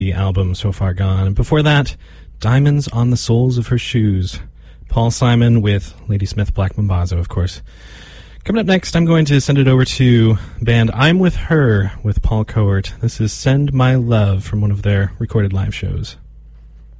the album So Far Gone. And before that, Diamonds on the Soles of Her Shoes. Paul Simon with Ladysmith Black Mambazo, of course. Coming up next, I'm going to send it over to band I'm With Her with Paul Coert. This is Send My Love from one of their recorded live shows.